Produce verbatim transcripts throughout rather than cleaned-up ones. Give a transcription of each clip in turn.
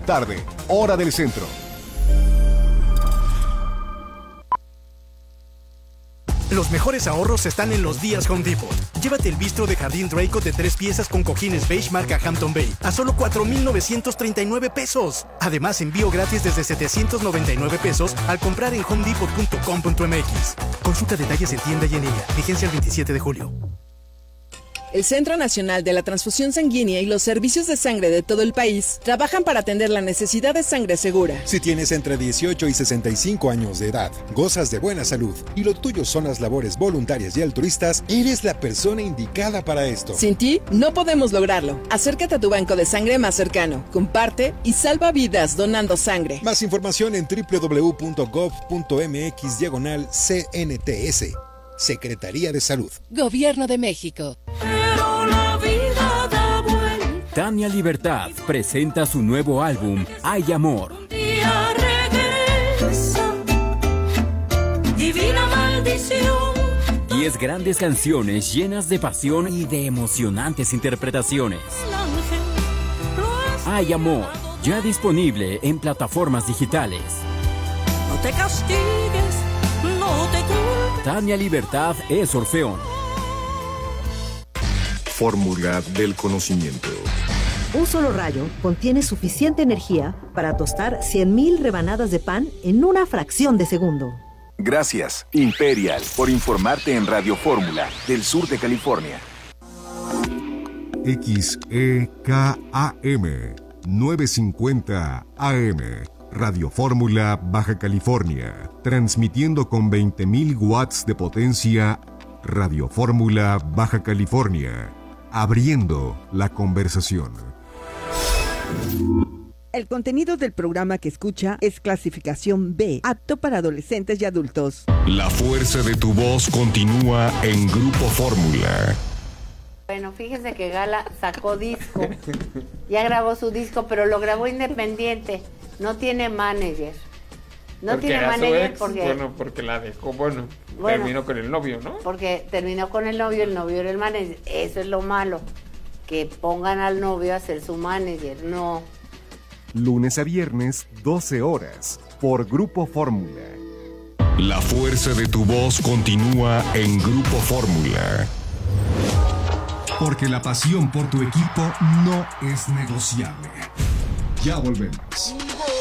tarde, hora del centro. Los mejores ahorros están en los días Home Depot. Llévate el bistro de jardín Draco de tres piezas con cojines beige marca Hampton Bay a solo cuatro mil novecientos treinta y nueve pesos. Además, envío gratis desde setecientos noventa y nueve pesos al comprar en home depot punto com punto m x. Consulta detalles en tienda y en línea. Vigencia el veintisiete de julio. El Centro Nacional de la Transfusión Sanguínea y los servicios de sangre de todo el país trabajan para atender la necesidad de sangre segura. Si tienes entre dieciocho y sesenta y cinco años de edad, gozas de buena salud y lo tuyo son las labores voluntarias y altruistas, eres la persona indicada para esto. Sin ti, no podemos lograrlo. Acércate a tu banco de sangre más cercano, comparte y salva vidas donando sangre. Más información en doble u doble u doble u punto gov punto m x diagonal C N T S. Secretaría de Salud. Gobierno de México. Tania Libertad presenta su nuevo álbum, Hay Amor. Divina maldición. Diez grandes canciones llenas de pasión y de emocionantes interpretaciones. Hay Amor, ya disponible en plataformas digitales. No te castigues, no te culpes. Tania Libertad es Orfeón. Fórmula del conocimiento. Un solo rayo contiene suficiente energía para tostar cien mil rebanadas de pan en una fracción de segundo. Gracias, Imperial, por informarte en Radio Fórmula del sur de California. X E K A M novecientos cincuenta A M, Radio Fórmula, Baja California, transmitiendo con veinte mil watts de potencia. Radio Fórmula, Baja California, abriendo la conversación. El contenido del programa que escucha es clasificación B, apto para adolescentes y adultos. La fuerza de tu voz continúa en Grupo Fórmula. Bueno, fíjese que Gala sacó disco, ya grabó su disco, pero lo grabó independiente, no tiene manager. No porque tiene era manager su ex, porque... bueno, porque la dejó, bueno, bueno, terminó con el novio, ¿no? Porque terminó con el novio, el novio era el manager, eso es lo malo, que pongan al novio a ser su manager, no... Lunes a viernes, doce horas, por Grupo Fórmula. La fuerza de tu voz continúa en Grupo Fórmula. Porque la pasión por tu equipo no es negociable. Ya volvemos.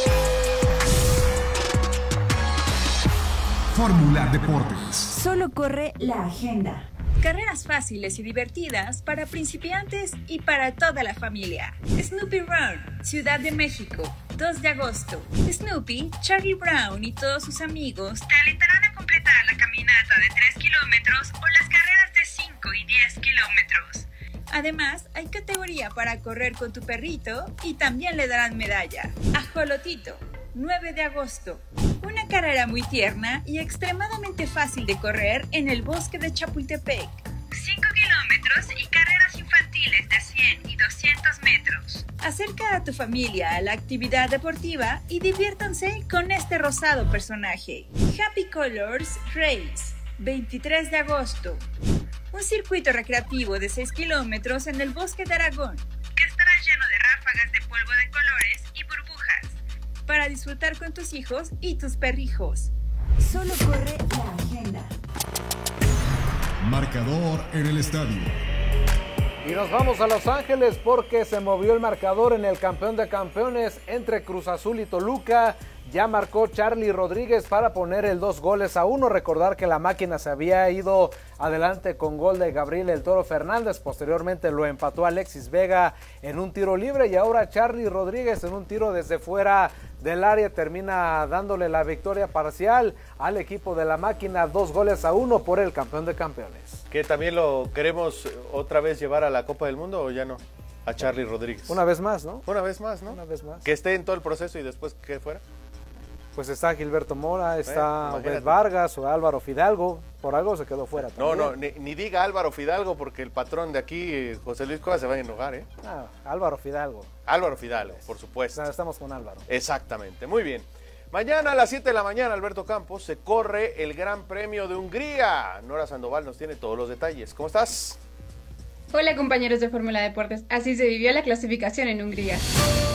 Fórmula Deportes. Solo corre la agenda. Carreras fáciles y divertidas para principiantes y para toda la familia. Snoopy Run, Ciudad de México, dos de agosto. Snoopy, Charlie Brown y todos sus amigos te alentarán a completar la caminata de tres kilómetros o las carreras de cinco y diez kilómetros. Además, hay categoría para correr con tu perrito y también le darán medalla. Ajolotito, nueve de agosto. Una carrera muy tierna y extremadamente fácil de correr en el bosque de Chapultepec. cinco kilómetros y carreras infantiles de cien y doscientos metros. Acerca a tu familia a la actividad deportiva y diviértanse con este rosado personaje. Happy Colors Race, veintitrés de agosto. Un circuito recreativo de seis kilómetros en el bosque de Aragón, que estará lleno de ráfagas de polvo de colores y burbujas, para disfrutar con tus hijos y tus perrijos. Solo corre la agenda. Marcador en el estadio. Y nos vamos a Los Ángeles porque se movió el marcador en el campeón de campeones entre Cruz Azul y Toluca. Ya marcó Charly Rodríguez para poner el dos goles a uno. Recordar que la máquina se había ido adelante con gol de Gabriel El Toro Fernández. Posteriormente lo empató Alexis Vega en un tiro libre y ahora Charly Rodríguez en un tiro desde fuera del área termina dándole la victoria parcial al equipo de la máquina. Dos goles a uno por el campeón de campeones. ¿Que también lo queremos otra vez llevar a la Copa del Mundo o ya no? A Charly Rodríguez. Una vez más, ¿no? Una vez más, ¿no? Una vez más. Que esté en todo el proceso y después que fuera. Pues está Gilberto Mora, está bueno, Obed Vargas o Álvaro Fidalgo, por algo se quedó fuera también. No, no, ni, ni diga Álvaro Fidalgo porque el patrón de aquí, José Luis Cuevas, se va a enojar, ¿eh? Ah, Álvaro Fidalgo. Álvaro Fidalgo, por supuesto. Estamos con Álvaro. Exactamente, muy bien. Mañana a las siete de la mañana, Alberto Campos, se corre el Gran Premio de Hungría. Nora Sandoval nos tiene todos los detalles. ¿Cómo estás? Hola compañeros de Fórmula Deportes, así se vivió la clasificación en Hungría.